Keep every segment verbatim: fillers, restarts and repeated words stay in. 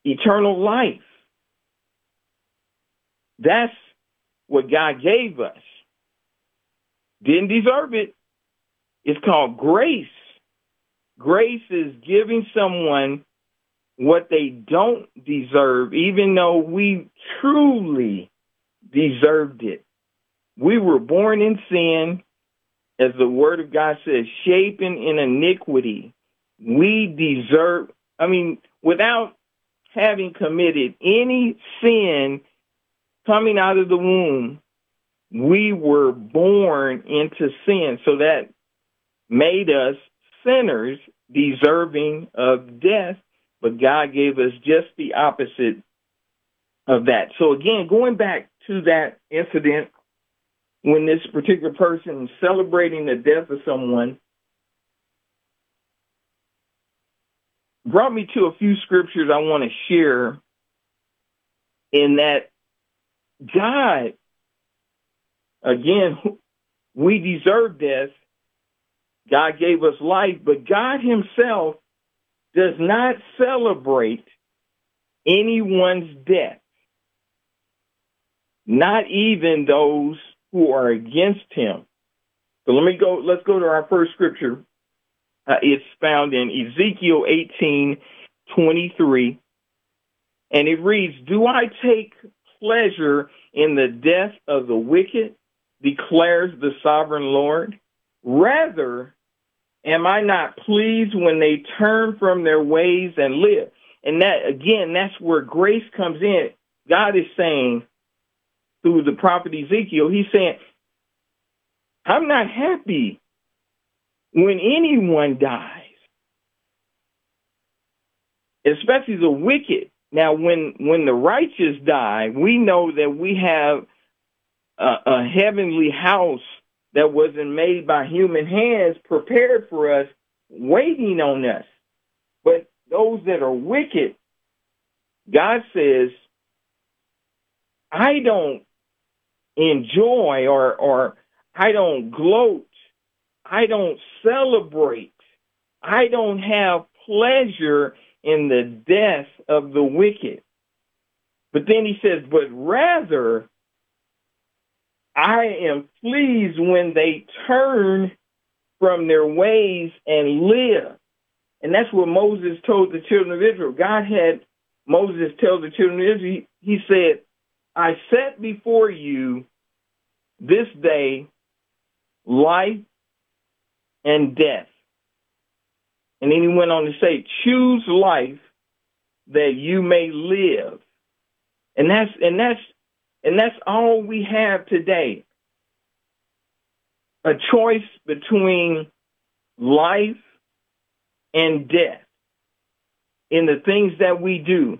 eternal life. That's what God gave us. Didn't deserve it. It's called grace. Grace is giving someone what they don't deserve, even though we truly deserved it. We were born in sin, as the word of God says, shapen in iniquity. We deserve, I mean, without having committed any sin coming out of the womb, we were born into sin. So that made us sinners deserving of death, but God gave us just the opposite of that. So again, going back to that incident when this particular person was celebrating the death of someone, brought me to a few scriptures I want to share in that God, again, we deserve death. God gave us life, but God himself does not celebrate anyone's death, not even those who are against him. So let me go, let's go to our first scripture. Uh, it's found in Ezekiel eighteen twenty-three, and it reads, "Do I take pleasure in the death of the wicked, declares the sovereign Lord? Rather, am I not pleased when they turn from their ways and live?" And that, again, that's where grace comes in. God is saying, through the prophet Ezekiel, he's saying, I'm not happy when anyone dies, especially the wicked. Now, when, when the righteous die, we know that we have a, a heavenly house that wasn't made by human hands, prepared for us, waiting on us. But those that are wicked, God says, I don't enjoy or, or I don't gloat. I don't celebrate. I don't have pleasure in the death of the wicked. But then he says, but rather, I am pleased when they turn from their ways and live. And that's what Moses told the children of Israel. God had Moses tell the children of Israel, he said, I set before you this day life and death. And then he went on to say, choose life that you may live. And that's and that's and that's all we have today. A choice between life and death in the things that we do.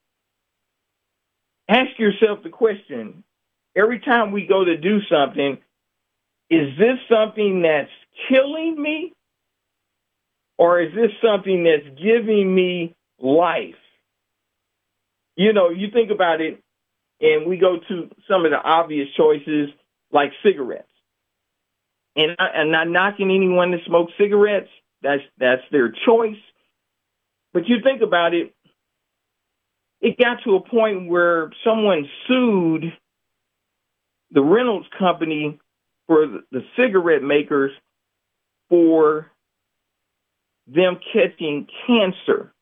Ask yourself the question, every time we go to do something, is this something that's killing me? Or is this something that's giving me life? You know, you think about it, and we go to some of the obvious choices like cigarettes. And I'm not knocking anyone that smokes cigarettes. That's that's their choice. But you think about it, it got to a point where someone sued the Reynolds Company for the, the cigarette makers for them catching cancer.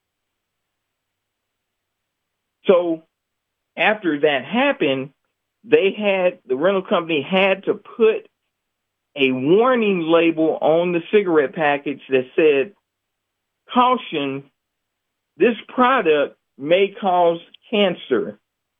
So after that happened, they had, the rental company had to put a warning label on the cigarette package that said, caution, this product may cause cancer.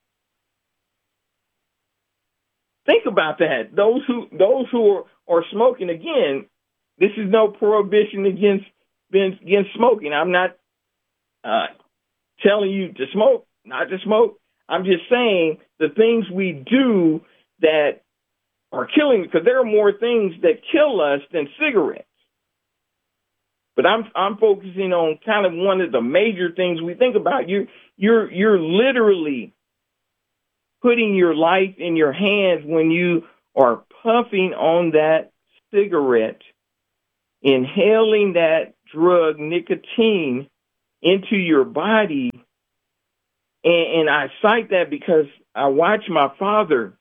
Think about that. Those who those who are, are smoking, again, this is no prohibition against against smoking. I'm not uh, telling you to smoke, not to smoke. I'm just saying the things we do that are killing, because there are more things that kill us than cigarettes. But I'm I'm focusing on kind of one of the major things we think about. You you're you're literally putting your life in your hands when you are puffing on that cigarette, inhaling that drug nicotine into your body, And, and I cite that because I watched my father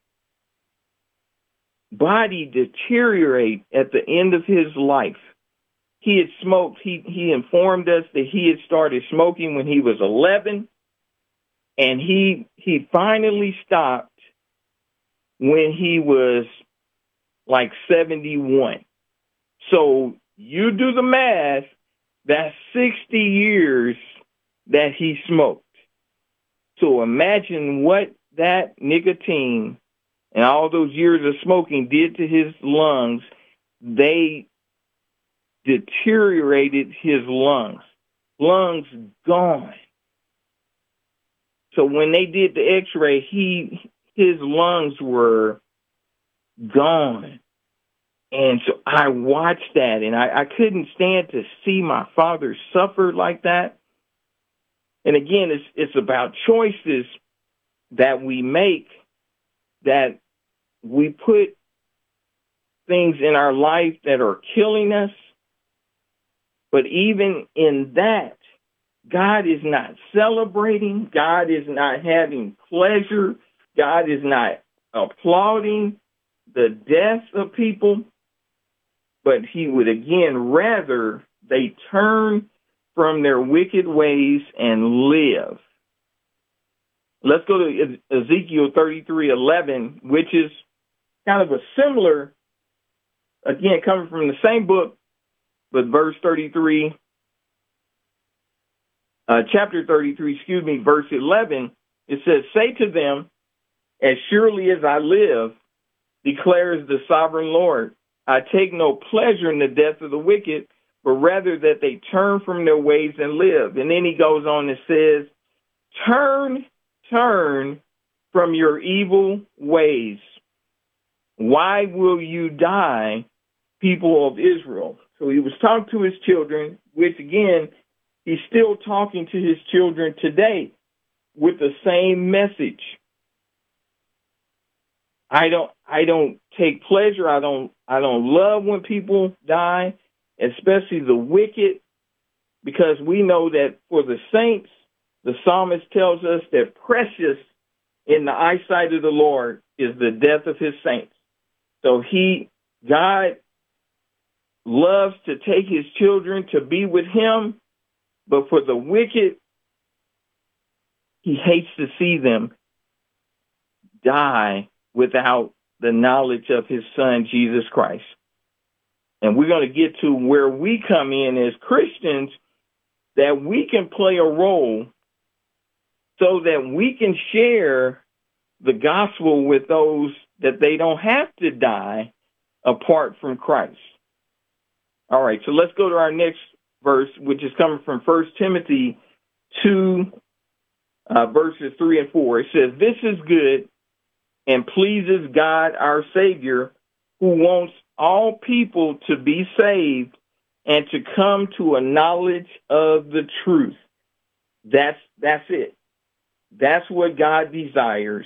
body deteriorate at the end of his life. He had smoked. He, he informed us that he had started smoking when he was eleven, and he he finally stopped when he was like seventy-one. So you do the math, that's sixty years that he smoked. So imagine what that nicotine and all those years of smoking did to his lungs. They deteriorated his lungs. Lungs gone. So when they did the x-ray, he his lungs were gone. And so I watched that, and I, I couldn't stand to see my father suffer like that. And again, it's it's about choices that we make, that we put things in our life that are killing us. But even in that, God is not celebrating. God is not having pleasure. God is not applauding the death of people. But he would again rather they turn from their wicked ways and live. Let's go to Ezekiel thirty-three eleven, which is kind of a similar, again, coming from the same book, but verse thirty-three, uh, chapter thirty-three, excuse me, verse eleven, it says, "Say to them, as surely as I live, declares the sovereign Lord, I take no pleasure in the death of the wicked, but rather that they turn from their ways and live." And then he goes on and says, turn, turn from your evil ways. Why will you die, people of Israel? So he was talking to his children, which again, he's still talking to his children today with the same message. I don't, I don't take pleasure. I don't, I don't love when people die, especially the wicked, because we know that for the saints, the psalmist tells us that precious in the eyesight of the Lord is the death of his saints. So he, God loves to take his children to be with him, but for the wicked, he hates to see them die without the knowledge of his son, Jesus Christ. And we're going to get to where we come in as Christians, that we can play a role so that we can share the gospel with those that they don't have to die apart from Christ. All right, so let's go to our next verse, which is coming from First Timothy two, uh, verses three and four. It says, "This is good and pleases God our Savior, who wants all people to be saved and to come to a knowledge of the truth." That's that's it. That's what God desires.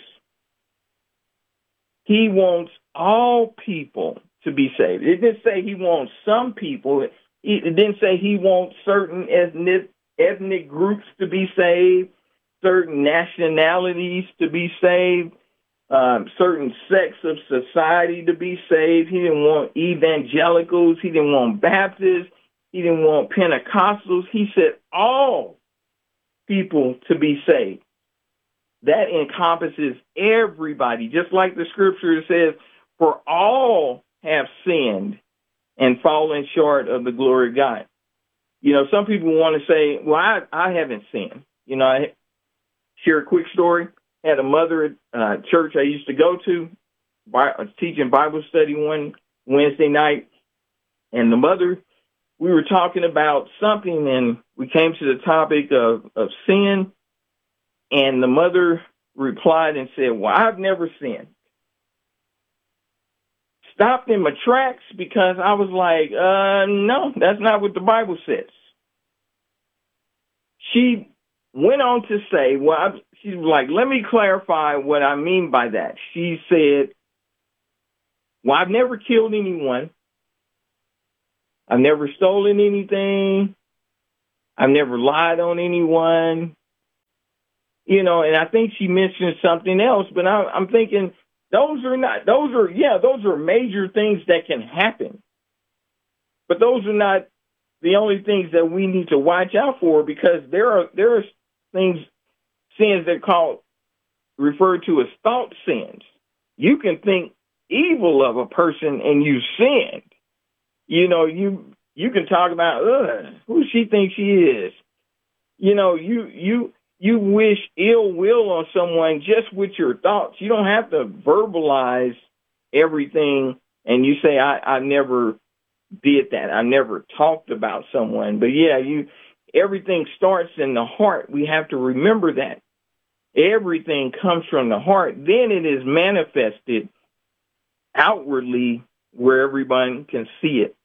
He wants all people to be saved. It didn't say he wants some people. It didn't say he wants certain ethnic ethnic groups to be saved, certain nationalities to be saved, um, certain sects of society to be saved. He didn't want evangelicals. He didn't want Baptists. He didn't want Pentecostals. He said all people to be saved. That encompasses everybody, just like the scripture says, for all have sinned and fallen short of the glory of God. You know, some people want to say, well, I, I haven't sinned. You know, I share a quick story. I had a mother at uh, church I used to go to, I was teaching Bible study one Wednesday night, and the mother, we were talking about something, and we came to the topic of, of sin. And the mother replied and said, well, I've never sinned. Stopped in my tracks because I was like, uh, no, that's not what the Bible says. She went on to say, well, I, she was like, let me clarify what I mean by that. She said, well, I've never killed anyone. I've never stolen anything. I've never lied on anyone. You know, and I think she mentioned something else, but I, I'm thinking those are not, those are, yeah, those are major things that can happen. But those are not the only things that we need to watch out for, because there are, there are things, sins that are called, referred to as thought sins. You can think evil of a person and you sinned. You know, you, you can talk about, ugh, who she thinks she is. You know, you, you, you wish ill will on someone just with your thoughts. You don't have to verbalize everything and you say, I, I never did that. I never talked about someone. But yeah, you, everything starts in the heart. We have to remember that. Everything comes from the heart. Then it is manifested outwardly where everyone can see it.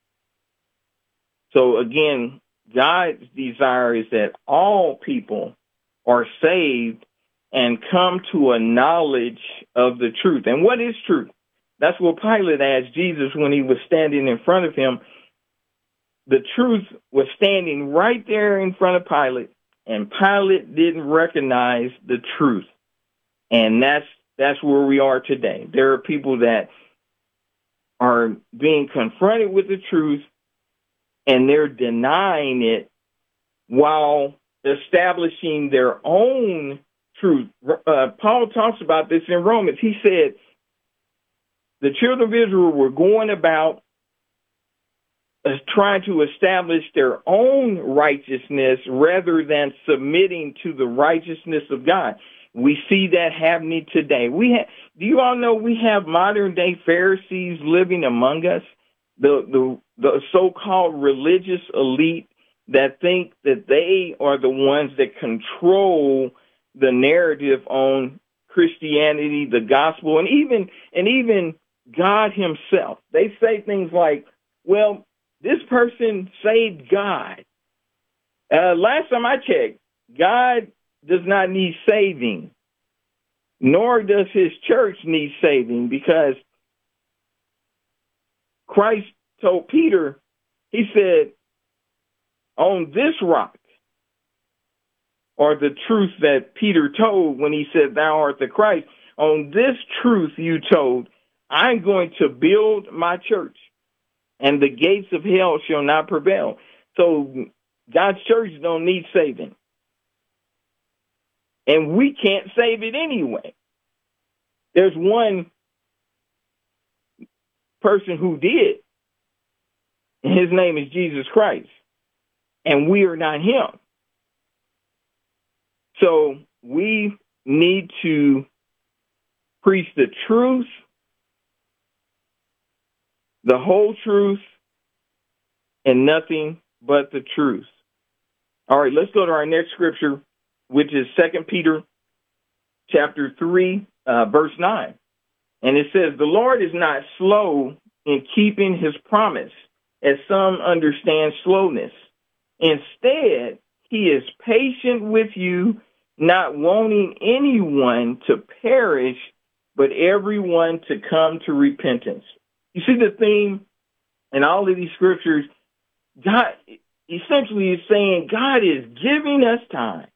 So again, God's desire is that all people are saved and come to a knowledge of the truth. And what is truth? That's what Pilate asked Jesus when he was standing in front of him. The truth was standing right there in front of Pilate, and Pilate didn't recognize the truth. And that's that's where we are today. There are people that are being confronted with the truth, and they're denying it while establishing their own truth. Uh, Paul talks about this in Romans. He said the children of Israel were going about uh, trying to establish their own righteousness rather than submitting to the righteousness of God. We see that happening today. We ha- do you all know we have modern day Pharisees living among us? The, the the so-called religious elite that think that they are the ones that control the narrative on Christianity, the gospel, and even and even God himself. They say things like, well, this person saved God. Uh, last time I checked, God does not need saving, nor does his church need saving, because Christ told Peter, he said, on this rock, or the truth that Peter told when he said, thou art the Christ, on this truth you told, I'm going to build my church, and the gates of hell shall not prevail. So God's church don't need saving. And we can't save it anyway. There's one person who did, and his name is Jesus Christ, and we are not him. So we need to preach the truth, the whole truth, and nothing but the truth. All right, let's go to our next scripture, which is Second Peter chapter three, uh, verse nine. And it says, the Lord is not slow in keeping his promise, as some understand slowness. Instead, he is patient with you, not wanting anyone to perish, but everyone to come to repentance. You see the theme in all of these scriptures? God essentially is saying God is giving us time.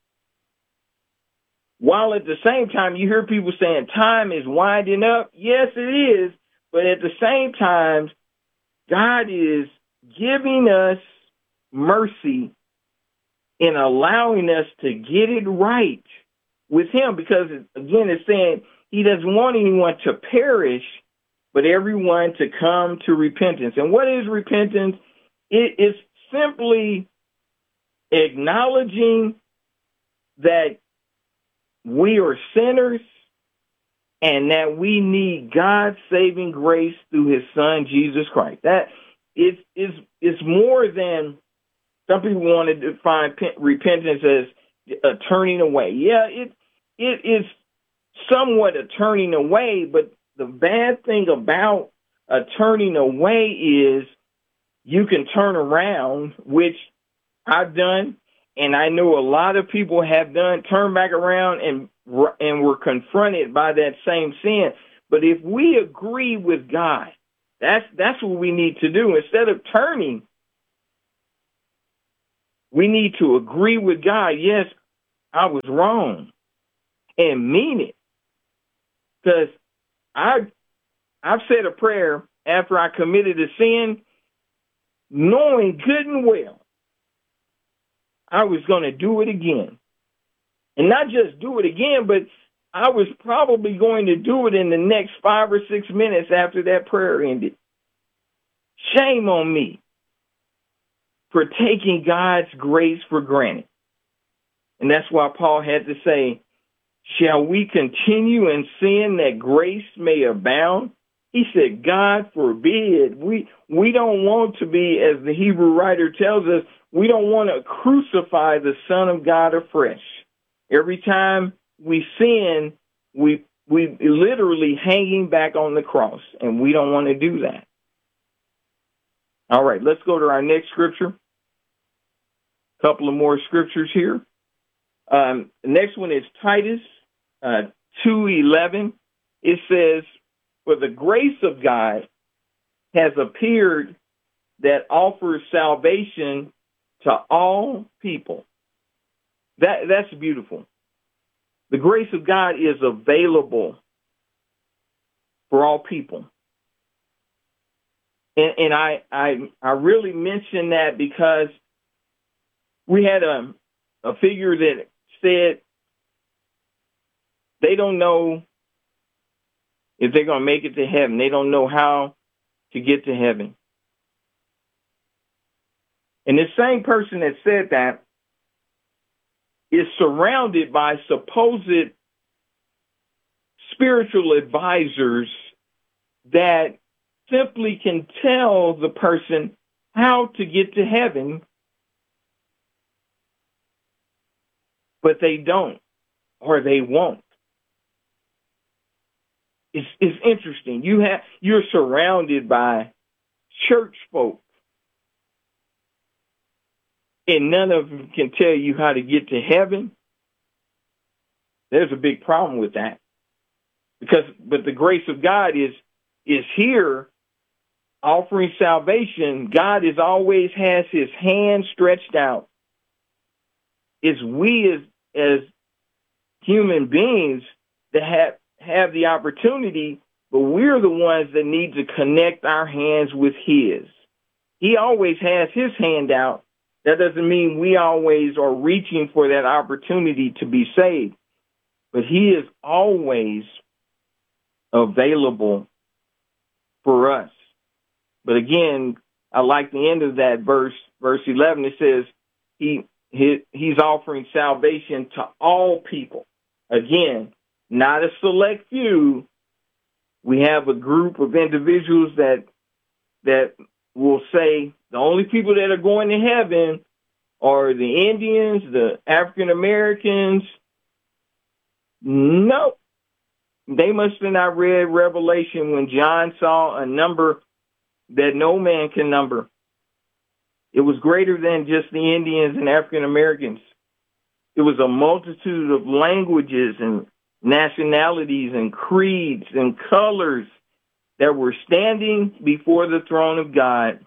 While at the same time, you hear people saying time is winding up. Yes, it is. But at the same time, God is giving us mercy in allowing us to get it right with him. Because, again, it's saying he doesn't want anyone to perish, but everyone to come to repentance. And what is repentance? It is simply acknowledging that we are sinners and that we need God's saving grace through his son, Jesus Christ. That is, is, is more than some people want to define repentance as a turning away. Yeah, it it is somewhat a turning away, but the bad thing about a turning away is you can turn around, which I've done, and I know a lot of people have done, turn back around and and were confronted by that same sin. But if we agree with God, that's that's what we need to do. Instead of turning, we need to agree with God. Yes, I was wrong and mean it. Because I, I've said a prayer after I committed a sin, knowing good and well I was going to do it again. And not just do it again, but I was probably going to do it in the next five or six minutes after that prayer ended. Shame on me for taking God's grace for granted. And that's why Paul had to say, shall we continue in sin that grace may abound? He said, God forbid. We we don't want to be, as the Hebrew writer tells us, we don't want to crucify the Son of God afresh. Every time we sin, we we literally hanging back on the cross, and we don't want to do that. All right, let's go to our next scripture. A couple of more scriptures here. Um, the next one is Titus uh, two eleven. It says, for the grace of God has appeared that offers salvation to all people. That that's beautiful. The grace of God is available for all people. And, and I, I I really mention that because we had a, a figure that said they don't know if they're going to make it to heaven. They don't know how to get to heaven. And the same person that said that is surrounded by supposed spiritual advisors that simply can tell the person how to get to heaven, but they don't, or they won't. It's, it's interesting. You have, you're surrounded by church folk, and none of them can tell you how to get to heaven. There's a big problem with that. Because, but the grace of God is, is here offering salvation. God is always has his hand stretched out. It's we as, as human beings that have, have the opportunity, but we're the ones that need to connect our hands with his. He always has his hand out. That doesn't mean we always are reaching for that opportunity to be saved, but he is always available for us. But again, I like the end of that verse, verse eleven. It says he, he he's offering salvation to all people. Again, not a select few. We have a group of individuals that that will say the only people that are going to heaven are the Indians, the African Americans. No, they must have not read Revelation when John saw a number that no man can number. It was greater than just the Indians and African Americans. It was a multitude of languages and nationalities and creeds and colors that were standing before the throne of God,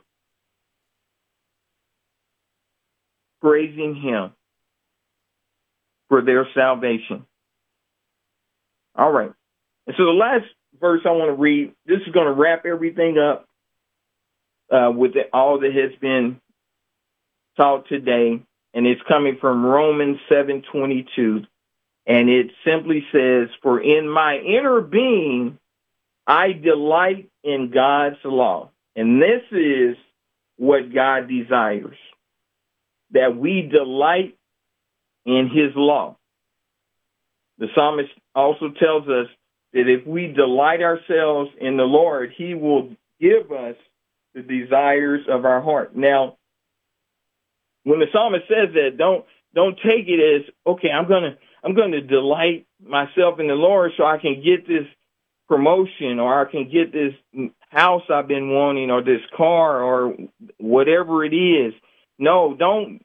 praising him for their salvation. All right. And so the last verse I want to read, this is going to wrap everything up uh, with the, all that has been taught today. And it's coming from Romans seven twenty-two. And it simply says, for in my inner being, I delight in God's law. And this is what God desires, that we delight in his law. The psalmist also tells us that if we delight ourselves in the Lord, he will give us the desires of our heart. Now, when the psalmist says that, don't don't take it as, okay, I'm gonna I'm gonna delight myself in the Lord so I can get this promotion, or I can get this house I've been wanting, or this car, or whatever it is. No, don't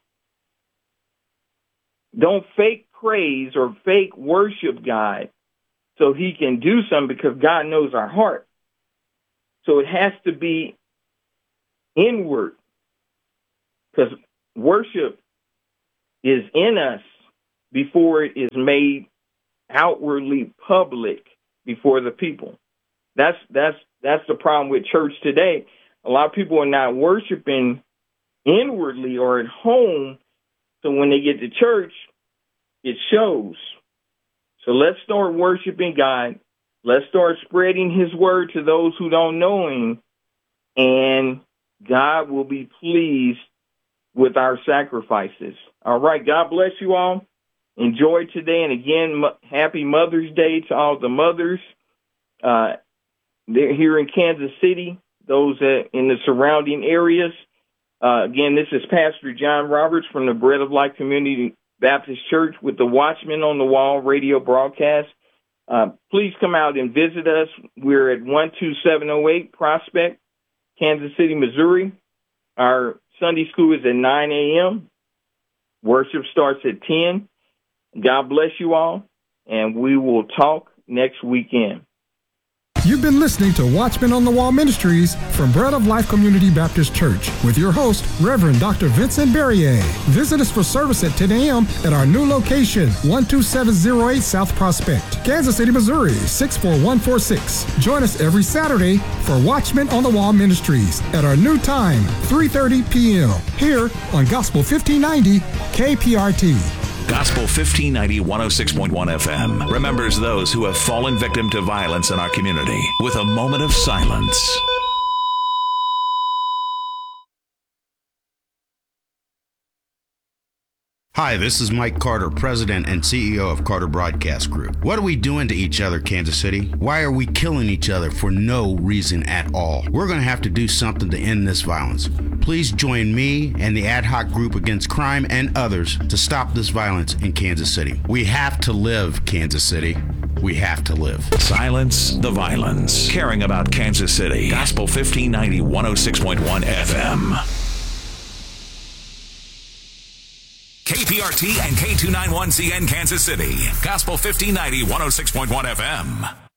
don't fake praise or fake worship God so he can do something, because God knows our heart. So it has to be inward, because worship is in us before it is made outwardly public before the people. That's that's that's the problem with church today. A lot of people are not worshiping inwardly or at home, so when they get to church, it shows. So let's start worshiping God. Let's start spreading his word to those who don't know him, and God will be pleased with our sacrifices. All right, God bless you all. Enjoy today, and again, happy Mother's Day to all the mothers. Uh, they're here in Kansas City, those uh, in the surrounding areas. Uh, again, this is Pastor John Roberts from the Bread of Life Community Baptist Church with the Watchman on the Wall radio broadcast. Uh, please come out and visit us. We're at one two seven oh eight Prospect, Kansas City, Missouri. Our Sunday school is at nine a.m. Worship starts at ten. God bless you all, and we will talk next weekend. You've been listening to Watchmen on the Wall Ministries from Bread of Life Community Baptist Church with your host, Reverend Doctor Vincent Berrier. Visit us for service at ten a.m. at our new location, one two seven oh eight South Prospect, Kansas City, Missouri, six four one four six. Join us every Saturday for Watchmen on the Wall Ministries at our new time, three thirty p.m. here on Gospel fifteen ninety K P R T. Gospel fifteen ninety, one oh six point one F M remembers those who have fallen victim to violence in our community with a moment of silence. Hi, this is Mike Carter, President and C E O of Carter Broadcast Group. What are we doing to each other, Kansas City? Why are we killing each other for no reason at all? We're going to have to do something to end this violence. Please join me and the ad hoc group against crime and others to stop this violence in Kansas City. We have to live, Kansas City. We have to live. Silence the violence. Caring about Kansas City. Gospel fifteen ninety, one oh six point one F M. K P R T and K two ninety-one C N Kansas City. Gospel fifteen ninety, one oh six point one F M.